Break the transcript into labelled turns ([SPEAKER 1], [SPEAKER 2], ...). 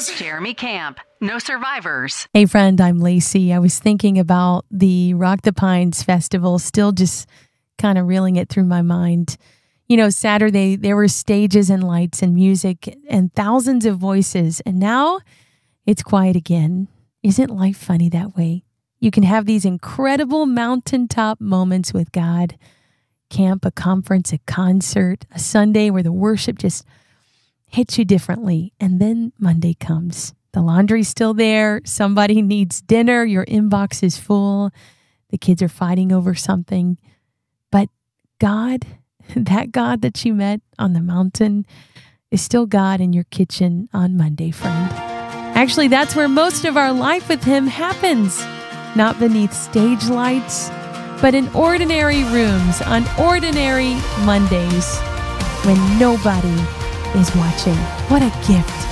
[SPEAKER 1] Jeremy Camp, No Survivors.
[SPEAKER 2] Hey friend, I'm Lacey. I was thinking about the Rock the Pines festival, still just kind of reeling it through my mind. You know, Saturday, there were stages and lights and music and thousands of voices, and now it's quiet again. Isn't life funny that way? You can have these incredible mountaintop moments with God. Camp, a conference, a concert, a Sunday where the worship just hits you differently. And then Monday comes. The laundry's still there. Somebody needs dinner. Your inbox is full. The kids are fighting over something. But God, that God that you met on the mountain, is still God in your kitchen on Monday, friend. Actually, that's where most of our life with Him happens. Not beneath stage lights, but in ordinary rooms on ordinary Mondays when nobody is watching. What a gift.